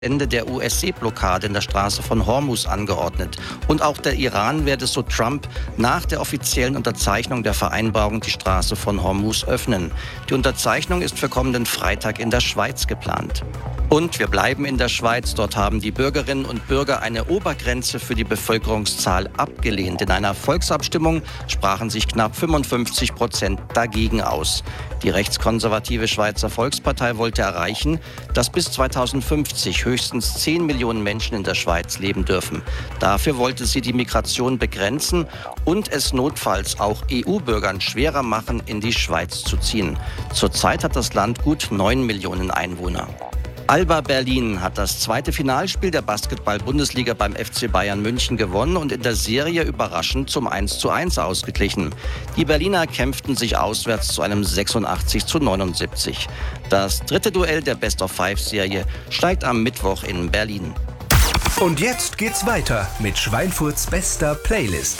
Ende der US-Seeblockade in der Straße von Hormuz angeordnet. Und auch der Iran werde, so Trump, nach der offiziellen Unterzeichnung der Vereinbarung die Straße von Hormuz öffnen. Die Unterzeichnung ist für kommenden Freitag in der Schweiz geplant. Und wir bleiben in der Schweiz. Dort haben die Bürgerinnen und Bürger eine Obergrenze für die Bevölkerungszahl abgelehnt. In einer Volksabstimmung sprachen sich knapp 55% dagegen aus. Die rechtskonservative Schweizer Volkspartei wollte erreichen, dass bis 2050 höchstens 10 Millionen Menschen in der Schweiz leben dürfen. Dafür wollte sie die Migration begrenzen und es notfalls auch EU-Bürgern schwerer machen, in die Schweiz zu ziehen. Zurzeit hat das Land gut 9 Millionen Einwohner. Alba Berlin hat das zweite Finalspiel der Basketball-Bundesliga beim FC Bayern München gewonnen und in der Serie überraschend zum 1:1 ausgeglichen. Die Berliner kämpften sich auswärts zu einem 86:79. Das dritte Duell der Best-of-5-Serie steigt am Mittwoch in Berlin. Und jetzt geht's weiter mit Schweinfurts bester Playlist.